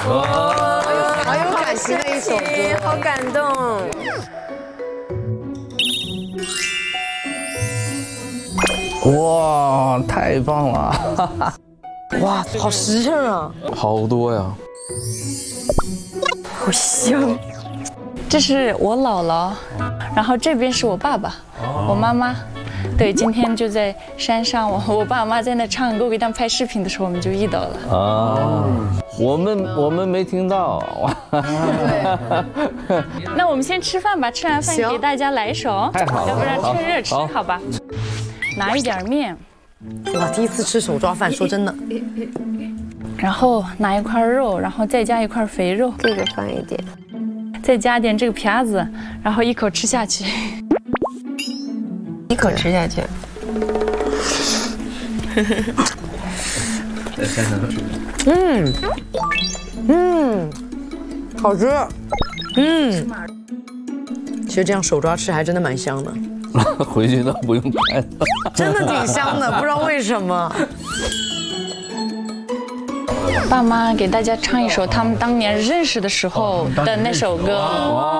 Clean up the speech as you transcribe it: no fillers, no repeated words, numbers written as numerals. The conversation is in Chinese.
好有感情的一首歌， 好感动。 哇，太棒了！ 哇，好实诚啊！ 好多呀， 好香。这是我姥姥，然后这边是我爸爸，我妈妈。对，今天就在山上，我爸妈在那唱歌，给他们拍视频的时候，我们就遇到了。 啊，我们没听到。 那我们先吃饭吧，吃完饭给大家来一首， 太好了， 要不然趁热吃，好吧？拿一点面， 哇，第一次吃手抓饭，说真的。 然后拿一块肉，然后再加一块肥肉， 这个放一点， 再加点这个皮子，然后一口吃下去。 一口吃下去。 好吃。其实这样手抓吃还真的蛮香的， 回去都不用拍。 真的挺香的，不知道为什么。 爸妈给大家唱一首他们当年认识的时候的那首歌。